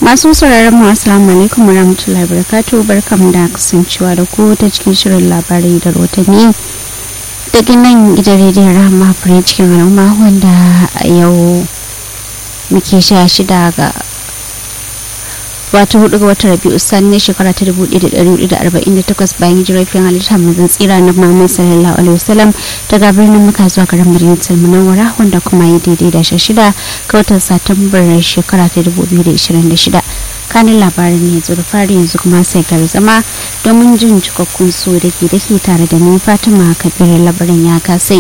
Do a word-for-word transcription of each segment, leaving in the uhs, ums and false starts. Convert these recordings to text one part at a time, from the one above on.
Masu sauraron mu assalamu alaikum warahmatullahi wabarakatuh, barkamu da kasancewa da ku ta cikin shirin labarai da rahotanni daga nan gidan rediyon Rahama Fure cikin al'umma, wanda yau muke sha shida ga wato hudu ga watan Rabi'u Sani shekara ta dubu ɗaya da ɗari hudu da arba'in da takwas bayan hijirar fiyan halitta manzon tsira na Muhammad sallallahu alaihi wasallam daga birnin Makka zuwa garin Madinatul Munawwara, wanda kuma yi daidai da shida ga watan Satumbar shekara ta dubu biyu da ishirin da shida. Kanin labarin ne zuwa fari, yanzu kuma sai gari zama domin jin cikakkun su da ke dake tare da ni Fatima Kabir. Labarin ya kasai.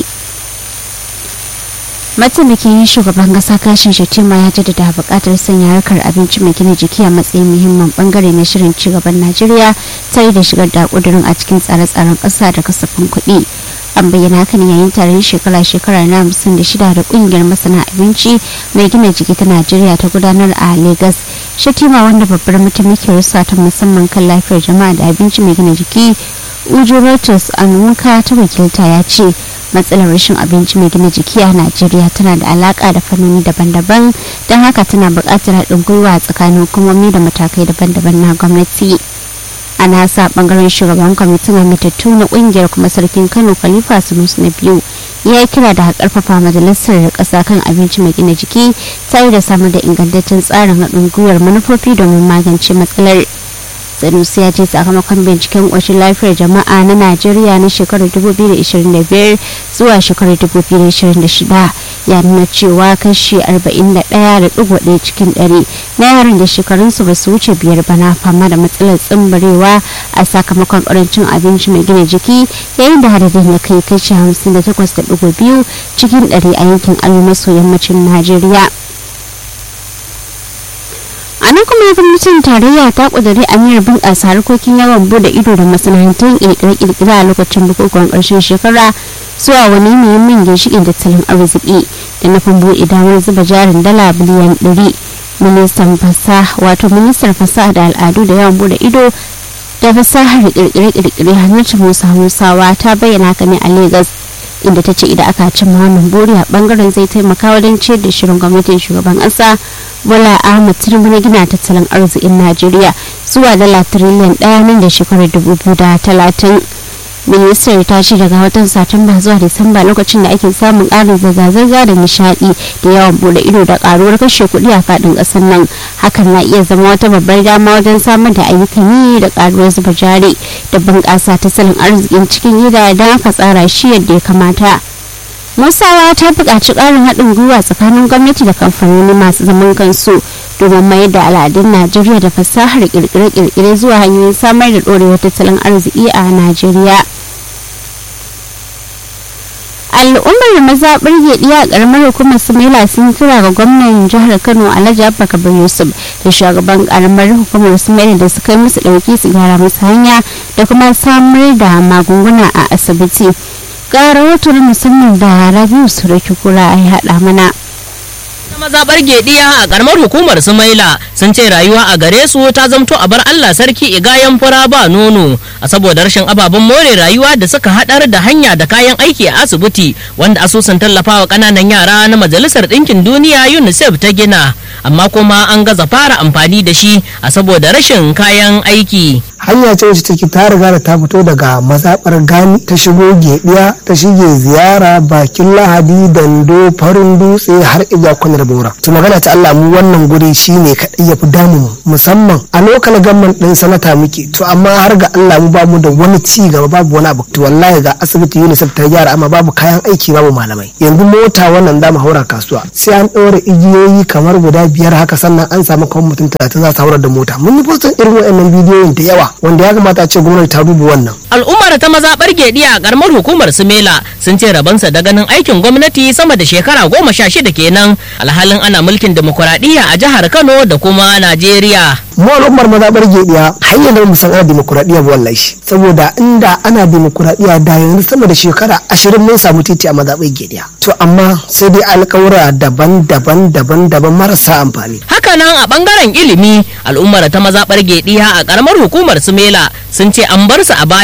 Mataimakin shugaban kasa Kashin Shettima ya jaddada buƙatar sanya harkar abinci mai gina jiki a matsayin muhimmin bangare na shirin cigaban Najeriya, tare da shigar da ƙudurin a cikin tsare-tsaren ƙasa da kasafin kuɗi. An bayyana hakan yayin taron shekara-shekara na hamsin da shida da ƙungiyar masana abinci mai gina jiki ta Najeriya ta gudanar a Lagos. Shettima, wanda babbar mataimakiyar sa ta musamman kan lafiyar jama'a da abinci mai gina jiki Ujuratus Anwuka ta wakilta, ya ce matsalar rashin abinci mai gina jiki a Najeriya tana da alaka da fannoni daban-daban, don haka tana buƙatar haɗin gwiwa tsakanin hukumomi da matakai daban-daban na gwamnati. A nasa bangaren shugaban kwamitin amintattu na ƙungiyar kuma sarkin Kano Khalifa Sunusi na biyu ya yi kira da ƙarfafa majalisar ƙasa kan abinci mai gina jiki, tare da samar da ingantaccen tsarin haɗin gwiwar manufofi domin magance matsalar. Sanusi ya ce sakamakon binciken ƙoshin lafiyar jama'a na Najeriya na shekarar dubu biyu da ishirin da biyar zuwa shekarar dubu biyu da ishirin da shida ya nuna cewa kashi arba'in da ɗaya da ɗigo ɗaya cikin ɗari na yaran da shekarunsu ba su wuce biyar ba na fama da matsalar tsimbarewa a sakamakon ƙarancin abinci mai gina jiki, yayin da adadin ya kai kashi hamsin da takwas da ɗigo biyu cikin ɗari a yankin arewa maso yammacin Najeriya. A nan kuma gwamnatin tarayya ta kudiri aniyar bunƙasa harkokin yawan bude ido da masana'antun kirkire-kirkire a lokacin bukukuwan ƙarshen shekara zuwa wani muhimmin ginshiƙin tattalin arziki da nufin buɗe damar zuba jarin dala biliyan ɗari. Ministan fasaha wato ministar fasaha da al'adu da yawan bude ido da fasahar kirkire-kirkire Hannatu Musa Musawa ta bayyana haka ne a Lagos, inda ta ce idan aka cimma wannan buri a bangaren zai taimaka wajen ciyar da shirin gwamnatin shugaban ƙasa Bola Ahmed Tinubu na gina tattalin arzikin Najeriya zuwa dala tiriliyan ɗaya nan da shekarar dubu biyu da talatin. Ministar ta ce daga watan Satumba zuwa Disamba, lokacin da ake samun ƙarin zirga-zirga da nishaɗi da yawan bude ido da ƙaruwar kashe kuɗi a faɗin ƙasar nan, hakan na iya zama wata babbar dama wajen samar da ayyukan yi da ƙaruwar zuba jari da bunƙasa tattalin arzikin cikin gida da aka tsara shi yadda ya kamata. Musawa ta buƙaci ƙarin haɗin gwiwa tsakanin gwamnati da kamfanoni masu zaman kansu domin mayar da al'adun Najeriya da fasahar ƙirƙire-ƙirƙire zuwa hanyoyin samar da ɗorewar tattalin arziki a Najeriya. Al'ummar mazaɓar Gediya a ƙaramar hukumar Sumaila sun kira ga gwamnan jihar Kano Alhaji Abba Kabir Yusuf da shugaban ƙaramar hukumar Sumaila da suka musu ɗauki su gyara musu hanya da kuma samar da magunguna a asibiti. Ga rahoton musamman da Rabiu Suraki Kura ya haɗa mana. Mazaɓar Gediya a karamar hukumar Sumaila sun ce rayuwa a gare su ta zamto a bar Allah sarki igayen fura ba nono, a saboda rashin ababen more rayuwa da suka haɗar da hanya da kayan aiki a asibiti wanda asusun tallafawa ƙananan yara na Majalisar Ɗinkin Duniya UNICEF ta gina, amma kuma an gaza fara amfani da shi a saboda rashin kayan aiki. Hanya ce wacce take ta riga da ta fito daga mazaɓar Gani ta shigo Gediya ta shige Ziyara, Bakin Lahadi, Dando, Farin Dutse har iya Kwanar Bora. To magana ta Allah, mu wannan guri shine kaɗai ya fi damu, musamman a lokal gamman ɗin sanata muke, to amma har ga Allah mu bamu da wani ci gaba, babu wani abu. To wallahi ga asibiti UNICEF ta gyara amma babu kayan aiki, babu malamai. Yanzu mota wannan zamu haura kasuwa sai an ɗaura igiyoyi kamar guda biyar haka, sannan an samu kawai mutum talatin za su haurar da mota. Mun yi postin irin waɗannan bidiyoyin da yawa wanda ya kamata a ce gwamnati ta duba wannan. Al'ummar ta mazaɓar Gediya a karamar hukumar Sumela sun ce rabansa da ganin aikin gwamnati sama da shekara goma sha shida kenan, alhalin ana mulkin demokuraɗiyya a jihar Kano da kuma Najeriya. Mu al'ummar mazaɓar Gediya hanyar da mu san ana demokuraɗiyya ba wallahi, saboda inda ana demokuraɗiyya da yanzu sama da shekara ashirin mun samu titi a mazaɓar Gediya. To amma sai dai alƙawura daban-daban daban-daban marasa amfani. Hakanan a bangaren ilimi, al'ummar ta mazaɓar Gediya a karamar hukumar Sumela sun ce an bar su a baya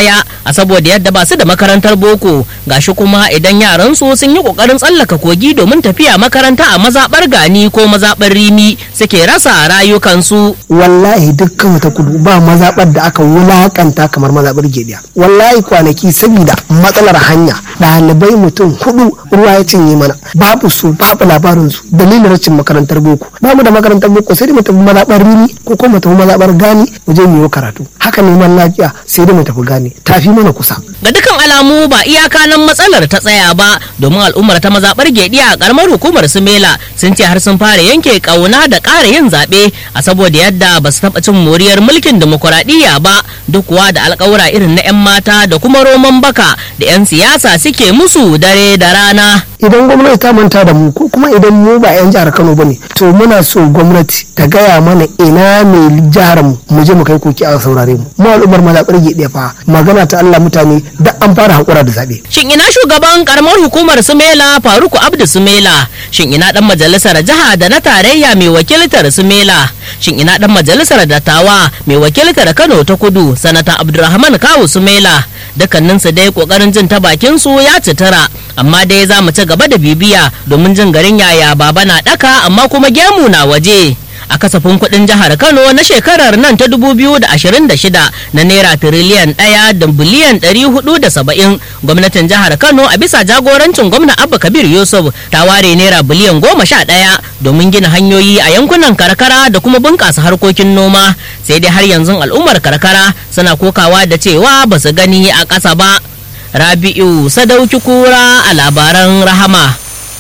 a saboda yadda ba su da makarantar boko, gashi kuma idan yaran su sun yi kokarin tsallaka kogi domin tafiya makaranta a mazabar Gani ko mazabar Rimi suke rasa rayukansu. Wallahi dukkan wata kudu ba mazabar da aka wulakanta kamar mazabar Gediya. Wallahi kwanaki saboda matsalar hanya ɗalibai mutum hudu ruwa ya cinye mana, babu su babu labarin su dalilin rashin makarantar boko. Bamu da makarantar boko sai dai mu tafi mazabar Rimi ko kuma mu tafi mazabar Gani mu je mu yi karatu. Haka neman lafiya sai dai mu tafi Gani, tafi mana kusa. Ga dukkan alamu ba iyaka nan matsalar ta tsaya ba, domin al'ummar ta mazabar Gediya a karamar hukumar Sumela sun ce har sun fara yanke kauna da ƙara yin zaɓe a saboda yadda ba su taɓa cin moriyar mulkin dimokuraɗiyya ba, duk kuwa da alƙawura irin na 'yan mata da kuma roman baka da 'yan siyasa suke musu dare da rana. Idan gwamnati ta manta da mu ko kuma idan mu ba 'yan jihar Kano bane, to muna so gwamnati ta gaya mana ina ne jihar mu mu je mu kai koki a saurare mu. Mu al'ummar mazaɓar Gediya fa magana ta Allah mutane da an fara hakura da zaɓe. Shin ina shugaban karamar hukumar Sumela Faruku Abdu Sumela? Shin ina dan majalisar jiha da na tarayya mai wakiltar Sumela? Shin ina dan majalisar dattawa mai wakiltar Kano ta Kudu Sanata Abdulrahman Kawu Sumela? Dukkaninsu dai kokarin jin ta bakin su ya citara, amma dai za mu ci gaba da bibiya domin jin garin yaya baba na daka amma kuma gemu na waje. A kasafin kuɗin jihar Kano na shekarar nan ta dubu biyu da ashirin da shida na naira tiriliyan ɗaya da biliyan ɗari hudu da saba'in, gwamnatin jihar Kano a bisa jagorancin gwamna Abba Kabir Yusuf ta ware naira biliyan goma sha ɗaya domin gina hanyoyi a yankunan karkara da kuma bunƙasa harkokin noma, sai dai har yanzu al'ummar karkara suna kokawa da cewa ba su gani a ƙasa ba. Rabi'u Sadauki Kura a labaran Rahama.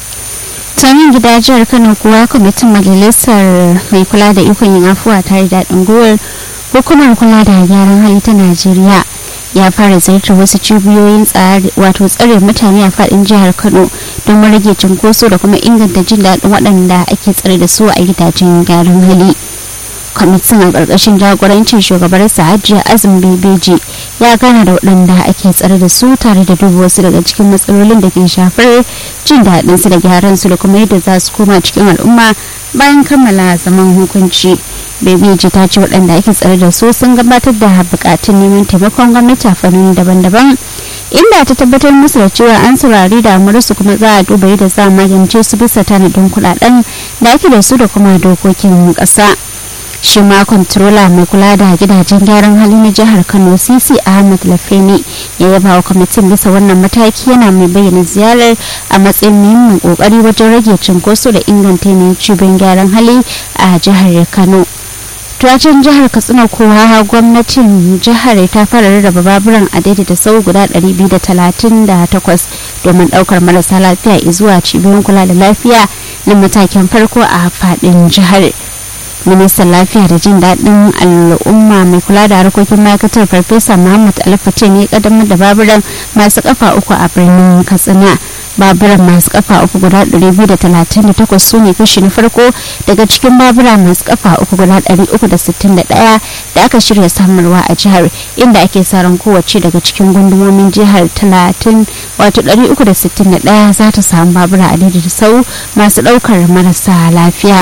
Sanin gida jihar Kano kuwa kwamitin majalisar mai kula da ikon yin afuwa tare da haɗin gwiwar hukumar kula da gyaran hali ta Najeriya ya fara ziyartar wasu cibiyoyin wato tsare mutane a faɗin jihar Kano don rage cunkoso da kuma inganta jin daɗin waɗanda ake tsare da su a gidajen gyaran hali. Kwamitin a ƙarƙashin jagorancin shugabar Hajiya Azum Bebeji ya gana da waɗanda ake tsare da su tare da duba wasu daga cikin matsalolin da ke shafar jin daɗin su da gyaran su da kuma yadda za su koma cikin al'umma bayan kammala zaman hukunci. Bebeji ta ce waɗanda ake tsare da su sun gabatar da buƙatun neman taimakon gwamnati a fannin daban-daban, inda ta tabbatar musu da cewa an saurari damuwarsu kuma za a duba yadda za a magance su bisa tanadin kuɗaɗen da ake da su da kuma dokokin ƙasa. Shi ma kwantarola mai kula da gidajen gyaran hali na jihar Kano Sisi Ahmad Lafeni ya yaba wa kwamitin bisa wannan mataki, yana mai bayyana ziyarar a matsayin muhimmin kokari wajen rage cunkoso da inganta yanayin cibiyar gyaran hali a jihar Kano. Tuwacin jihar Katsina kowa gwamnatin jihar ta fara rarraba baburan a daidaita sau guda ɗari biyu da talatin da takwas domin ɗaukar marasa lafiya zuwa cibiyoyin kula da lafiya na matakin farko a faɗin jihar. Ministan lafiya da jin daɗin al'umma mai kula da harkokin ma'aikatar Farfesa Muhammad Alfate ne kaddamar da baburan masu kafa uku a birnin Katsina. Baburan masu kafa uku guda ɗari biyu da talatin da takwas su ne kashi na farko daga cikin babura masu kafa uku guda ɗari uku da sittin da ɗaya da aka shirya samarwa a jihar, inda ake sa ran kowace daga cikin gundumomin jihar talatin wato ɗari uku da sittin da ɗaya za ta samu babura a daidaita sau masu ɗaukar marasa lafiya.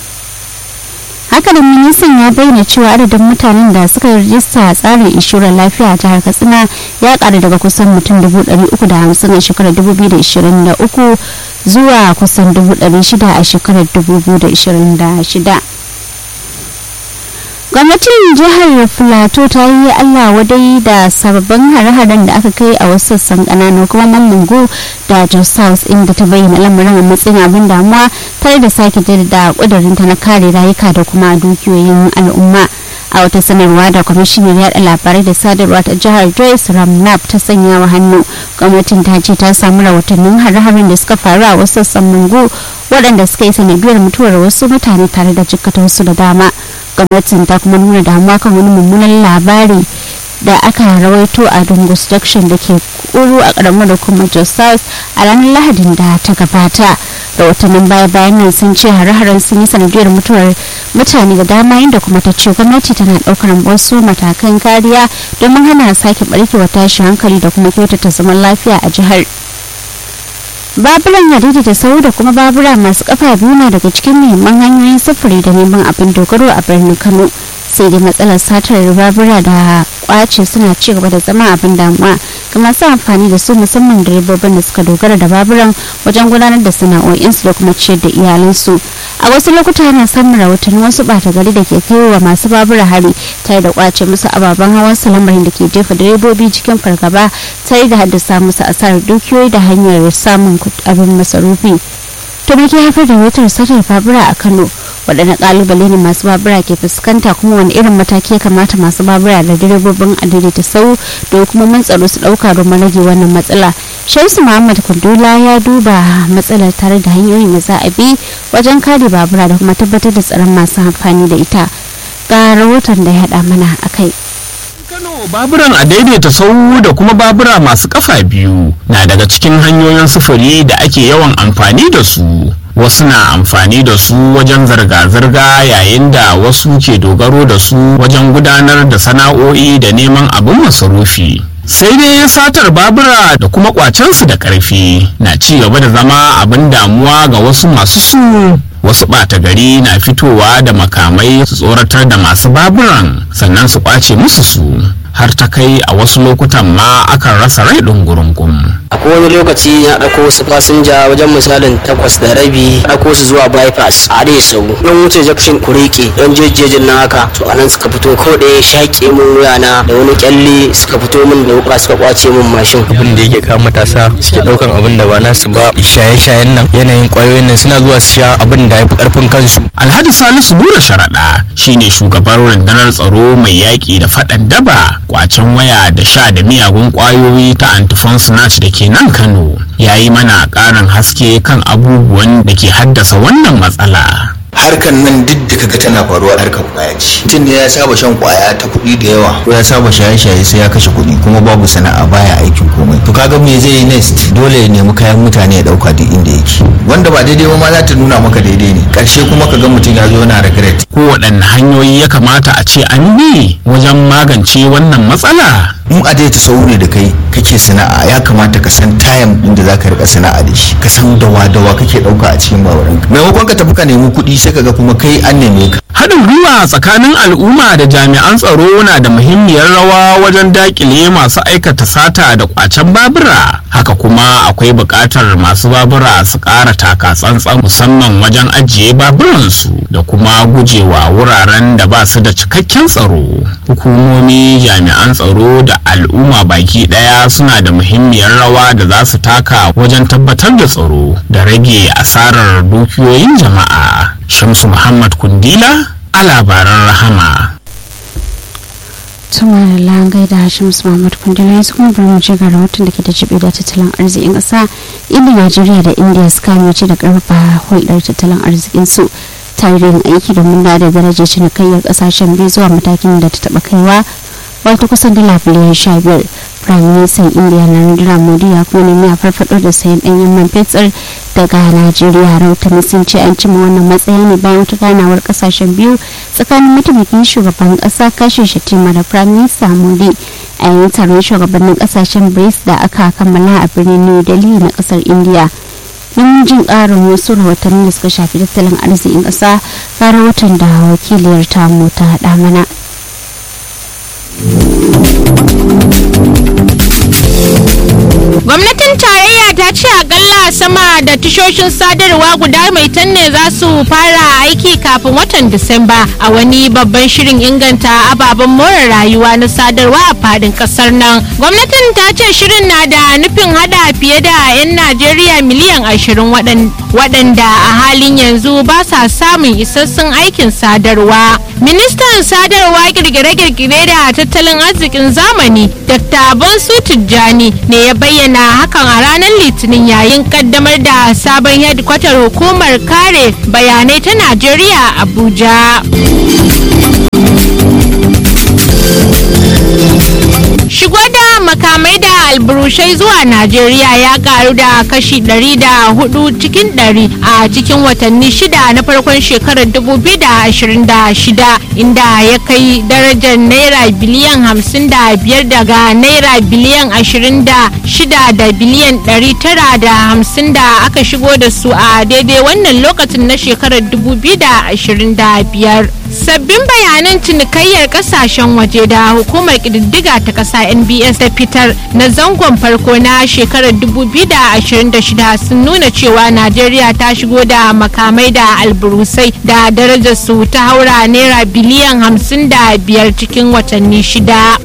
Hakanan ministan ya bayyana cewa adadin mutanen da suka rajista a tsarin inshorar lafiya a jihar Katsina ya ƙaru daga kusan mutum dubu ɗari uku da hamsin a shekarar dubu biyu da ishirin da uku zuwa kusan dubu ɗari shida a shekarar dubu biyu da ishirin da shida. Gwamnatin jihar Filato ta yi Allah wadai da sababbin hare-haren da aka kai a wasu sassan ƙananan kuma Mangungu da Jos South, inda ta bayyana lamarin a matsayin abin damuwa tare da sake jaddada ƙudurinta na kare rayuka da kuma dukiyoyin al'umma. A wata sanarwa da kwamishinar yaɗa labarai da sadarwa ta jihar Joyce Ramnap ta sanya wa hannu, gwamnatin ta ce ta samu rahotannin hare-haren da suka faru a wasu sassan Mangu waɗanda suka yi sanadiyar mutuwar wasu mutane tare da jikkata wasu da dama. Gwamnatin ta kuma nuna damuwa kan wani mummunan labari da aka rawaito a Dungus Junction da ke kuru a karamar hukumar Jos South a ranar Lahadin da ta gabata. Rahotannin baya-bayan nan sun ce hare-haren sun yi sanadiyar mutuwar mutane da dama, inda kuma ta ce gwamnati tana daukar wasu matakan kariya domin hana sake barkewar tashin hankali da kuma kyautata zaman lafiya a jihar. Baburan hadidi da sau da kuma babura masu kafa biyu na daga cikin muhimman hanyoyin sufuri da neman abin dogaro a birnin Kano, sai dai matsalar satar babura da kwace suna ci gaba da zama abin damuwa ga masu amfani da su, musamman direbobin da suka dogara da baburan wajen gudanar da sana'o'insu da kuma ciyar da iyalansu. A wasu lokuta ana samun rahotanni wasu bata gari da ke kai wa masu babura hari tare da kwace musu ababen hawan su, lamarin da ke jefa direbobi cikin fargaba tare da haddasa musu asarar dukiyoyi da hanyar samun abin masarufi. To me ke haifar da wutar satar babura a Kano? Waɗanne ƙalubale ne masu babura ke fuskanta, kuma wani irin mataki ya kamata masu babura da direbobin adaidaita sau da hukumomin tsaro su ɗauka domin rage wannan matsala? Shamsu Muhammad Kundula ya duba matsalar tare da hanyoyin da za a bi wajen kare babura da kuma tabbatar da tsaron masu amfani da ita. Ga rahoton da ya haɗa mana a kai. Kano, baburan a daidaita sau da kuma babura masu kafa biyu na daga cikin hanyoyin sufuri da ake yawan amfani da su. Wasu na amfani da su wajen zirga-zirga, yayin da wasu ke dogaro da su wajen gudanar da sana'o'i da neman abin masarufi. Sai dai satar babura da kuma kwacensu da ƙarfi na ci gaba da zama abin damuwa ga wasu masu su. Wasu ɓata gari na fitowa da makamai su tsoratar da masu baburan sannan su kwace musu su, har ta kai a wasu lokutan ma akan rasa rai ɗungurungun. Akwai wani lokaci na ɗauko wasu fasinja wajen misalin takwas da rabi, ɗauko su zuwa bypass a dai sau don wuce jakshin kureke don jejjejin na haka, to anan suka fito ko ɗaya shaƙe min wuyana da wani kyalle, suka fito min da wuka suka kwace min mashin. Abin da yake kawo matasa suke ɗaukan abin da ba nasu ba, shaye-shayen nan, yanayin ƙwayoyin nan, suna zuwa su sha abin da ya fi ƙarfin kansu. Alhaji Salisu Bura Sharaɗa shine shugaban rundunar tsaro mai yaƙi da faɗan daba, kwacen waya da sha da miyagun ƙwayoyi ta Antifon Snatch da ke nan Kano. Ya yi mana ƙarin haske kan abubuwan da ke haddasa wannan matsala. Harkan nan duk da kaga tana faruwa harkar kwaya ce. Mutum ne ya saba shan kwaya ta kuɗi da yawa, ko ya saba shaye-shaye sai ya kashe kuɗi, kuma babu sana'a baya aikin komai. To kaga me zai yi next? Dole ya nemi kayan mutane ya ɗauka duk inda yake. Wanda ba daidai ba ma za ta nuna maka daidai ne. Ƙarshe kuma kaga mutum ya zo yana regret. Ko waɗanne hanyoyi ya kamata a ce an bi wajen magance wannan matsala? In a dai ta sau ne da kai kake sana'a, ya kamata ka san tayam inda za ka rika sana'a da shi, ka san dawa-dawa kake ɗauka a cikin bawarinka. Maimakon ka tafi ka nemi kuɗi sai kaga kuma kai an neme ka. Haɗin gwiwa tsakanin al'umma da jami'an tsaro na da muhimmiyar rawa wajen dakile masu aikata sata da kwacen babura. Haka kuma akwai buƙatar masu babura su ƙara taka tsantsan, musamman wajen ajiye baburansu da kuma gujewa wuraren da ba su da cikakken tsaro. Hukumomi, jami'an tsaro da al'umma baki ɗaya suna da muhimmiyar rawa da za su taka wajen tabbatar da tsaro da rage asarar dukiyoyin jama'a. Shamsu Muhammad Kundila a labaran Rahama. Tuma da langai da Shamsu Muhammad Kundila, yanzu kuma bari mu ci ga rahoton da ke da jibi da tattalin arzikin ƙasa, inda Najeriya da Indiya suka amince da ƙarfafa hulɗar tattalin arzikin su tare da yin aiki domin da darajar cinikayyar ƙasashen biyu zuwa matakin da ta taɓa kaiwa wato kusan dala biliyan sha biyar. Prime Minister India Narendra Modi ya kuma nemi a farfado da sayan ɗanyen man fetur daga Najeriya. Rahotanni sun ce an cimma wannan matsayi ne bayan wata ganawar kasashen biyu tsakanin mataimakin shugaban ƙasa Kashi Shettima da Prime Minister Modi a yayin taron shugabannin kasashen BRICS da aka kammala a birnin New Delhi na ƙasar India. Mun jin ƙarin wasu rahotanni da suka shafi tattalin arzikin ƙasa ga rahoton da wakiliyar tamu ta haɗa mana. Gwamnatin tarayya ta ce akalla sama da tashoshin sadarwa guda mai tanne za su fara aiki kafin watan Disamba a wani babban shirin inganta ababen more rayuwa na sadarwa a fadin kasar nan. Gwamnatin ta ce shirin na da nufin hada fiye da 'yan Najeriya miliyan ashirin waɗanda a halin yanzu ba sa samun isassun aikin sadarwa. Ministan sadarwa kirkire-kirkire da tattalin arzikin zamani Dr. Bonsu Tijjani ne ya bayyana hakan a ranar Litinin yayin kaddamar da sabon hedkwatar hukumar kare bayanai ta Najeriya Abuja. Shigo da makamai da alburushai zuwa Najeriya ya karu da kashi ɗari da hudu cikin ɗari a cikin watanni shida na farkon shekarar dubu biyu da ashirin da shida, inda ya kai darajar naira biliyan hamsin da biyar daga naira biliyan ashirin da shida da biliyan ɗari tara da hamsin da aka shigo da su a daidai wannan lokacin na shekarar dubu biyu da ashirin da biyar. Sabbin bayanan cinikayyar kasashen waje da hukumar kididdiga ta kasa N B S ta fitar na zangon farko na shekarar dubu biyu da ashirin da shida sun nuna cewa Najeriya ta shigo da makamai da alburusai da darajar su ta haura naira biliyan hamsin da biyar cikin watanni shida.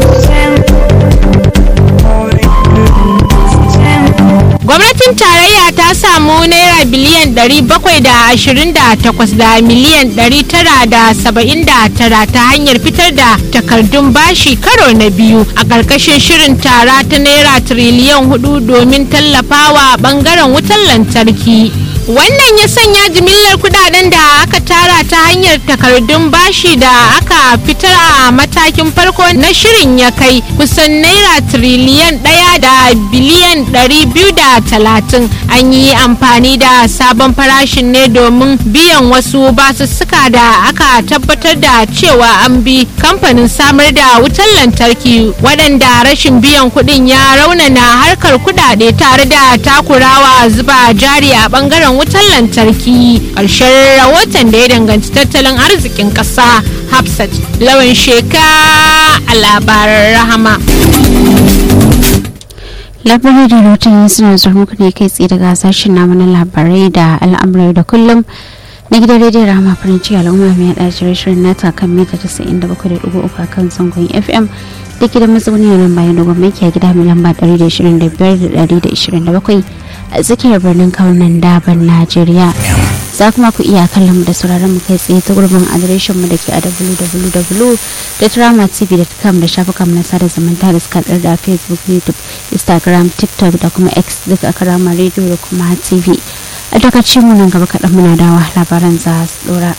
Gwamnatin tarayya ta samu naira biliyan ɗari bakwai da ashirin da takwas da miliyan ɗari tara da saba'in da tara ta hanyar fitar da takardun bashi karo na biyu a ƙarƙashin shirin tara ta naira tiriliyan hudu domin tallafawa ɓangaren wutar lantarki. Wannan ya sanya jimillar kudaden da aka tara ta hanyar takardun bashi da aka fitar a matakin farko na shirin ya kai kusan naira tiriliyan ɗaya da biliyan ɗari biyu da talatin. An yi amfani da sabon farashin ne domin biyan wasu basussuka da aka tabbatar da cewa an bi kamfanin samar da wutar lantarki, waɗanda rashin biyan kuɗin ya raunana harkar kudade tare da takurawa zuba jari a ɓangaren wutar lantarki. Ƙarshen rahoton da ya danganci tattalin arzikin ƙasa, Hafsat Lawan Sheka a labaran Rahama. Labarai da rahoton suna zuwa muku ne kai tsaye daga sashen namu na labarai da al'amurai da kullum na gidan rediyon Rahama farin ciki al'umma mai haɗa shirye-shiryen nata kan mita tasa'in da bakwai da ɗigo uku a kan zangon F M da ke da mazauni a nan bayan dogon maki a gida mai lamba ɗari da ishirin da biyar da ɗari da ishirin da bakwai a tsakiyar birnin kaunan daban Najeriya. Za kuma ku iya kallon mu da sauraron mu kai tsaye ta gurbin adireshin mu da ke a w w w dot rama t v dot com da shafukan mu na sada zumunta da suka da Facebook, YouTube, Instagram, TikTok da kuma X duka aka rama rediyo da kuma T V. A takacin mu nan gaba kaɗan muna dawa labaran za su dora.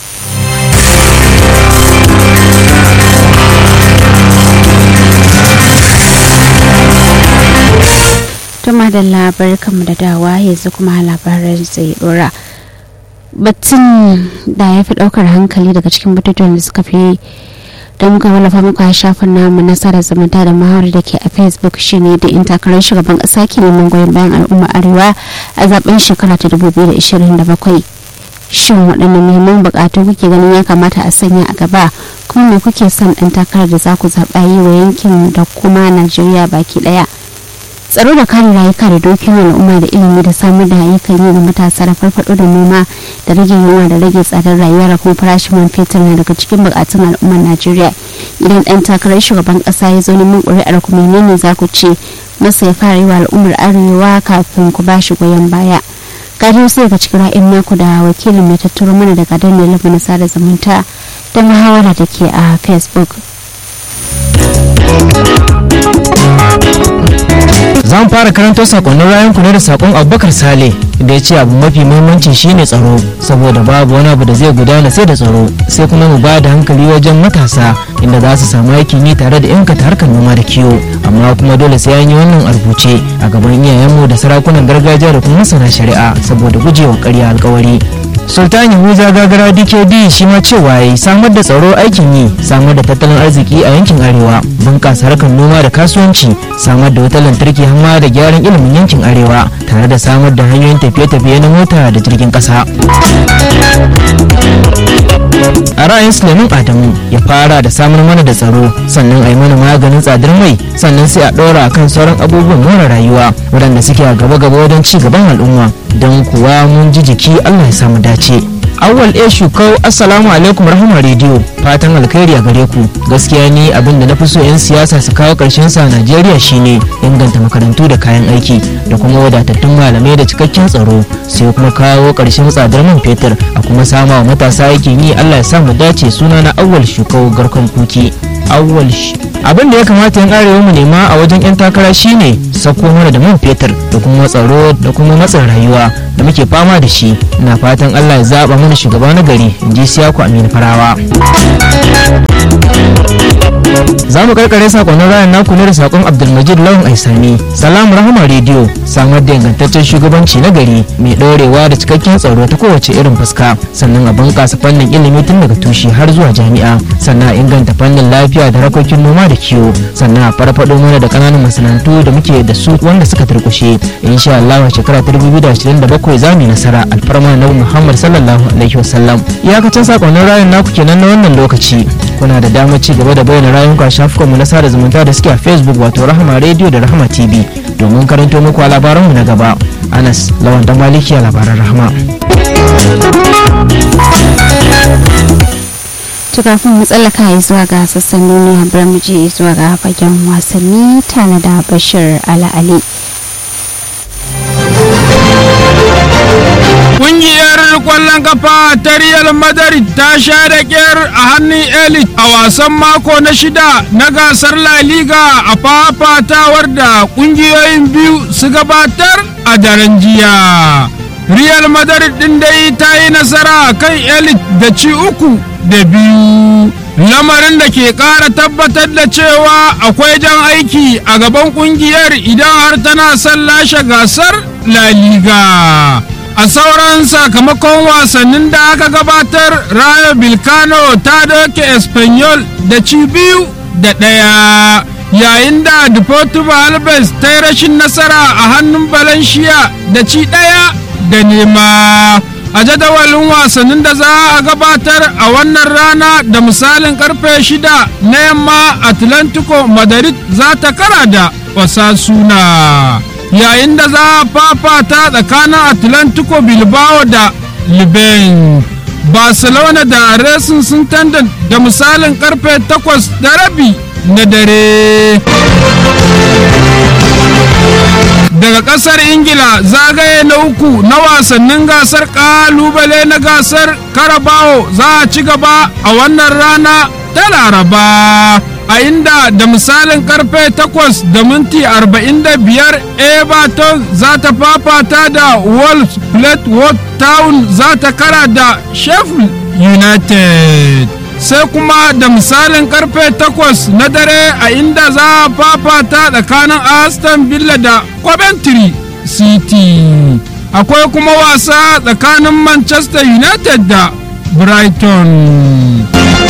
Tuma da labar kanmu da dawa yanzu kuma labaran zai dora. Batun da ya fi daukar hankali daga cikin batutuwan da suka fi da muka wallafa muku a shafin namu na sada zumunta da mahawar da ke a Facebook shine da in takarar shugaban kasa ke neman goyon bayan al'umma arewa a zaben shekara ta dubu biyu da ashirin da bakwai. Shin waɗanne muhimman bukatu kuke ganin ya kamata a sanya a gaba, kuma me kuke son ɗan takarar da za ku zaɓa yi wa yankin da kuma Najeriya baki ɗaya? Tsaro da kare rayuka da dukiyoyin al'umma da ilimi da samar da ayyukan yi ga matasa da farfado da noma da rage yunwa da rage tsadar rayuwa da kuma farashin man fetur na daga cikin bukatun al'ummar Najeriya. Idan dan takarar shugaban kasa ya zo neman ƙuri'ar ku menene za ku ce masa ya fara yi wa al'ummar arewa kafin ku ba shi goyon baya? Gadi wasu daga cikin ra'ayin naku da wakilin mai tattaro mana daga dandalin na sada zumunta da muhawara da ke a Facebook. Za mu fara karanto sakonnin rayun ku ne da sakon Abubakar Sale da ya ce abu mafi muhimmanci shine tsaro, saboda babu wani abu da zai gudana sai da tsaro. Sai kuma mu ba da hankali wajen matasa inda za su samu aikin yi tare da inganta harkar noma da kiwo, amma kuma dole sai an yi wannan a rubuce a gaban iyayenmu da sarakunan gargajiya da kuma masana shari'a saboda gujewa ƙarya alƙawari. Sultan Yahuza Gagara D K D shi ma cewa yayi samar da tsaro aikin yi, samar da tattalin arziki a yankin arewa, bunƙasa harkar noma da kasuwanci, samar da wutar lantarki hamma da gyaran ilimin yankin arewa tare da samar da hanyoyin tafiye-tafiye na mota da jirgin ƙasa. A ra'ayin Suleiman Adamu ya fara da samar mana da tsaro, sannan a yi mana maganin tsadar mai, sannan sai a ɗora kan sauran abubuwan more rayuwa waɗanda suke a gaba-gaba wajen ci gaban al'umma, don kuwa mun ji jiki Allah ya samu dace. Awwal A Shukau, assalamu alaikum rahama rediyo, fatan alkhairi a gare ku. Gaskiya ni abin da na fi so 'yan siyasa su kawo karshen sa a Najeriya shine inganta makarantu da kayan aiki da kuma wadatattun malamai da cikakken tsaro, sai kuma kawo karshen tsadar man fetur a kuma sama wa matasa aikin yi. Allah ya samu dace. Suna na Awwal Shukau Garkon Kuki. Awwal abin da ya kamata yan arewa mu nema a wajen yan takara shine sako mana da man fetur da kuma tsaro da kuma matsin rayuwa da muke fama da shi. Ina fatan Allah ya zaba mana shugaba na gari, in ji Siyaku Aminu Farawa. za mu karkare sakonnin rayan naku ne da sakon Abdulmajid Lawan Aisani. Salamu Rahama Radio, samar da ingantaccen shugabanci na gari mai ɗorewa da cikakken tsaro ta kowace irin fuska, sannan a bunƙasa fannin ilimi tun daga tushe har zuwa jami'a, sannan a inganta fannin lafiya da harkokin noma da kiwo, sannan a farfaɗo mana da ƙananan masana'antu da muke da su wanda suka turkushe. Insha Allah a shekara ta dubu biyu da ashirin da bakwai za mu yi nasara alfarma na Muhammad sallallahu alaihi wasallam. Iyakacin sakonnin rayan naku kenan na wannan lokaci. Kuna da damar ci gaba da bayyana rayuwar shafukanmu na sada zumunta da suke a Facebook wato Rahama Radio da Rahama T V domin karanto muku a labaranmu na gaba. Anas Lawan Dan Maliki a labaran Rahama. Tukafin mu tsallaka ya zuwa ga sassan duniya bari mu je zuwa ga fagen wasanni tare da Bashir Ala Ali. Kungiyar kwallon kafa ta Real Madrid ta sha da kyar a hannun Elite a wasan mako na shida na gasar La Liga a fafatawar da kungiyoyin biyu su gabatar a daren jiya. Real Madrid din dai ta yi nasara kan Elite da ci uku da biyu. Lamarin da ke ƙara tabbatar da cewa akwai jan aiki a gaban kungiyar idan har tana son lashe gasar La Liga. A sauran sakamakon wasannin da aka gabatar, Rayo Vallecano ta doke Espanyol da ci biyu da ɗaya, yayin da Deportivo Alaves ta yi rashin nasara a hannun Valencia da ci ɗaya da nema. A jadawalin wasannin da za a gabatar a wannan rana da misalin karfe shida na yamma, Atlantico Madrid za ta kara da Osasuna, yayin da za a fafata tsakanin Atlantico Bilbao da Liben. Barcelona da Racing Santander da misalin karfe takwas da rabi na dare. Daga kasar Ingila, zagaye na uku na wasannin gasar kalubale na gasar Carabao za a ci gaba a wannan rana ta Laraba, a inda da misalin karfe takwas da minti arba'in da biyar Everton za ta fafata da Wolves, Fleetwood Town za ta kara da Sheffield United. Sai kuma da misalin karfe takwas na dare a inda za a fafata tsakanin Aston Villa da Coventry City. Akwai kuma wasa tsakanin Manchester United da Brighton.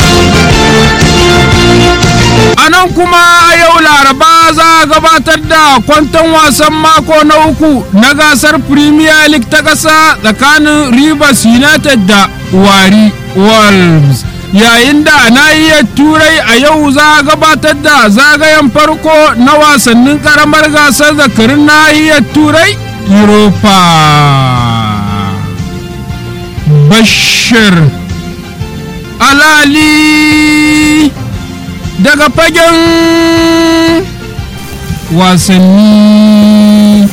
A nan kuma a yau Laraba za a gabatar da kwanton wasan mako na uku na gasar Premier League ta ƙasa tsakanin Rivers United da Wari Wolves. Yayin da a nahiyar Turai a yau za a gabatar da zagayen farko na wasannin karamar gasar zakarin nahiyar Turai Europa. Bashir Alali daga fagen wasanni.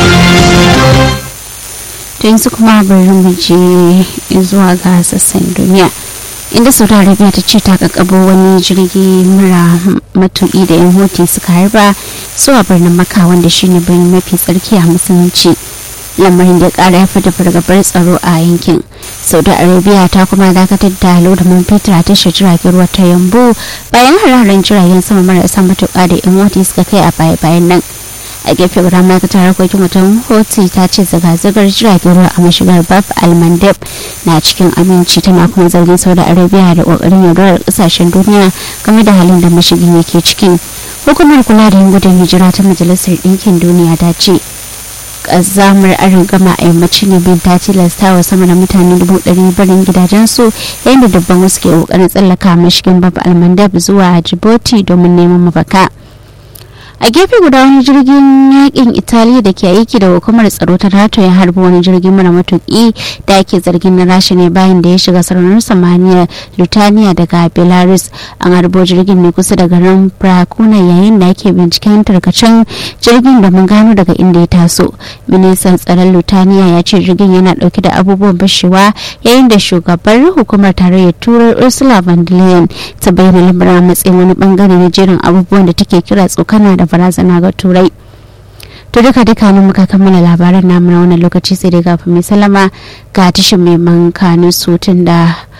To yanzu kuma bari mu je zuwa ga sassan duniya, inda Saudi Arabia ta ce ta kakabo wani jirgi mara matuƙi da yan hoti suka harba zuwa birnin Makka, wanda shine birnin mafi tsarki a musulunci, lamarin da ya ƙara haifar da fargabar tsaro a yankin. Saudi Arabia ta kuma dakatar da loda man fetur a tashar jiragen ruwa ta Yambu bayan hararen jiragen sama marasa matuƙa da yan hoti suka kai a baya-bayan nan. A gefe guda ma'aikatar harkokin wajen hoti ta ce zirga-zirgar jiragen ruwa a mashigar Bab al-Mandeb na cikin aminci, tana kuma zargin Saudi Arabia da kokarin yaudarar kasashen duniya game da halin da mashigin yake cikin. Hukumar kula da yin gudun hijira ta Majalisar Ɗinkin Duniya ta ce kazamar arin gama a yammacin Libya ta tilasta wa sama da mutane dubu ɗari barin gidajensu, yayin da dubban wasu ke kokarin tsallaka mashigin Bab al-Mandeb zuwa Djibouti domin neman mafaka. A gefe guda, wani jirgin yakin Italiya da ke aiki da hukumar tsaro ta NATO ya harbi wani jirgin mara matuki da ake zargin na Rasha ne bayan da ya shiga sararin samaniyar Lithuania daga Belarus. An harbo jirgin ne kusa da garin Prakuna yayin da ake binciken tarkacen jirgin da mun gano daga inda ya taso. Ministan tsaron Lithuania ya ce jirgin yana dauke da abubuwan bashewa, yayin da shugabar hukumar tarayyar Turai Ursula von der Leyen ta bayyana lamarin a matsayin wani bangare na jerin abubuwan da take kira tsokana da barazana ga Turai. To duka duka ne muka kammala labaran namu na wannan lokaci, sai dai gafa mai salama ga tashin mai mankanin sutun da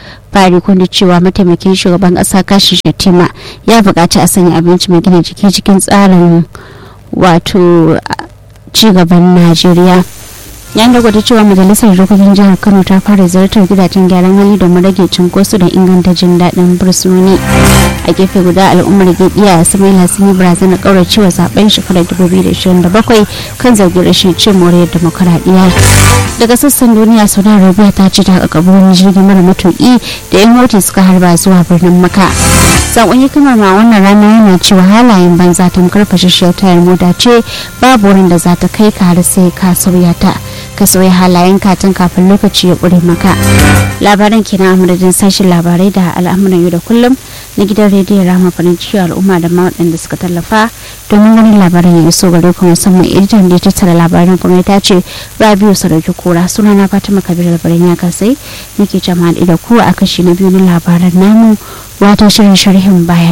fari kun cewa mataimakin shugaban kasa Kashi Shettima ya buƙaci a sanya abinci mai gina jiki cikin tsarin wato cigaban Najeriya. Yayin da gwada cewa majalisar dokokin jihar Kano ta fara ziyartar gidajen gyaran hali domin rage cunkoso da inganta jin daɗin bursunoni. A gefe guda al'ummar Gediya a Samaila sun yi barazana ƙauracewa zaben shekarar dubu biyu da ashirin da bakwai kan zargin rashin cin moriyar demokuraɗiyya. Daga sassan duniya Saudi Arabia ta ce ta kakabo wani jirgin mara matuƙi da yan mota suka harba zuwa birnin Makka. Sakon hikimar ma wannan rana yana cewa halayen banza tamkar fashashiyar tayar mota ce, babu wurin da za ta kai ka har sai ka sauya ta. Ka sauya halayen katin kafin lokaci ya ƙure maka. Labaran kenan a madadin sashen labarai da al'amuran yau da kullum na gidan rediyon Rama farin ciki al'umma da ma waɗanda suka tallafa domin ganin labaran ya iso gare ku, musamman editan da ya tattara labaran kuma ya ce Rabiu Sarauki Kora. Sunana Fatima Kabir labaran ya kasai nake jama'a da ku a kashi na biyu na labaran namu wato shirin sharhin baya.